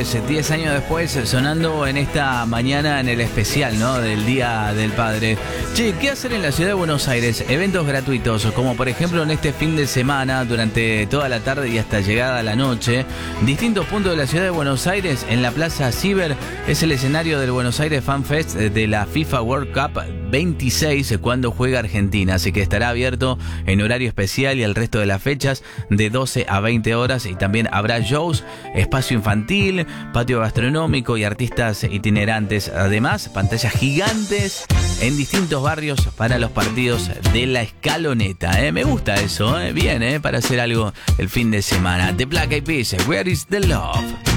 Aires, 10 años después, sonando en esta mañana en el especial, ¿no? Del Día del Padre. Che, ¿qué hacer en la ciudad de Buenos Aires? Eventos gratuitos, como por ejemplo en este fin de semana, durante toda la tarde y hasta llegada a la noche. Distintos puntos de la ciudad de Buenos Aires, en la Plaza Ciber, es el escenario del Buenos Aires Fan Fest de la FIFA World Cup 26, cuando juega Argentina. Así que estará abierto en horario especial y el resto de las fechas de 12 a 20 horas. Y también habrá shows, espacio infantil, patio gastronómico y artistas itinerantes. Además, pantallas gigantes en distintos barrios para los partidos de la escaloneta. Me gusta eso, bien, para hacer algo el fin de semana. The Black Eyed Peas, Where is the Love?